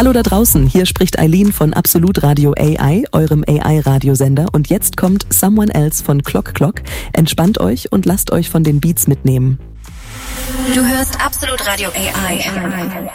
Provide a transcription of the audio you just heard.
Hallo da draußen, hier spricht Eileen von Absolut Radio AI, eurem AI-Radiosender. Und jetzt kommt Someone Else von Clock Clock. Entspannt euch und lasst euch von den Beats mitnehmen. Du hörst Absolut Radio AI.